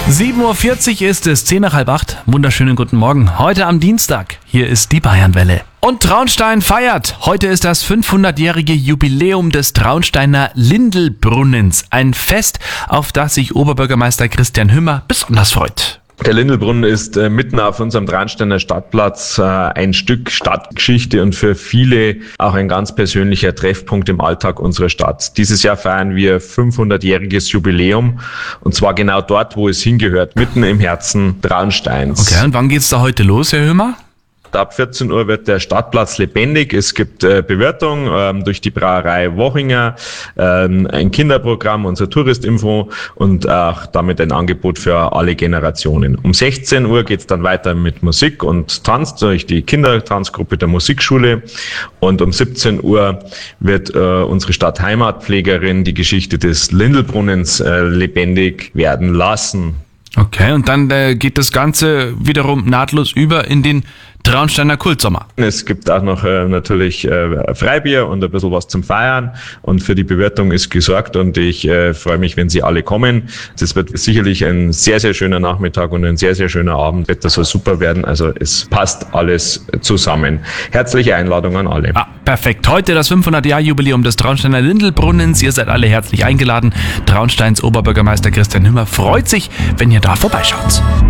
7:40 Uhr ist es, 7:45. Wunderschönen guten Morgen. Heute am Dienstag. Hier ist die Bayernwelle. Und Traunstein feiert. Heute ist das 500-jährige Jubiläum des Traunsteiner Lindelbrunnens. Ein Fest, auf das sich Oberbürgermeister Christian Hümmer besonders freut. Der Lindelbrunnen ist mitten auf unserem Traunsteiner Stadtplatz ein Stück Stadtgeschichte und für viele auch ein ganz persönlicher Treffpunkt im Alltag unserer Stadt. Dieses Jahr feiern wir 500-jähriges Jubiläum und zwar genau dort, wo es hingehört, mitten im Herzen Traunsteins. Okay, und wann geht's da heute los, Herr Hümmer? Ab 14 Uhr wird der Stadtplatz lebendig. Es gibt Bewirtung durch die Brauerei Wochinger, ein Kinderprogramm, unser Touristinfo und auch damit ein Angebot für alle Generationen. Um 16 Uhr geht's dann weiter mit Musik und Tanz durch die Kindertanzgruppe der Musikschule. Und um 17 Uhr wird unsere Stadtheimatpflegerin die Geschichte des Lindelbrunnens lebendig werden lassen. Okay, und dann geht das Ganze wiederum nahtlos über in den Traunsteiner Kultsommer. Es gibt auch noch natürlich Freibier und ein bisschen was zum Feiern und für die Bewirtung ist gesorgt und ich freue mich, wenn Sie alle kommen. Das wird sicherlich ein sehr, sehr schöner Nachmittag und ein sehr, sehr schöner Abend. Das soll super werden, also es passt alles zusammen. Herzliche Einladung an alle. Perfekt. Heute das 500-Jahr-Jubiläum des Traunsteiner Lindelbrunnens. Ihr seid alle herzlich eingeladen. Traunsteins Oberbürgermeister Christian Hümmer freut sich, wenn ihr da vorbeischaut.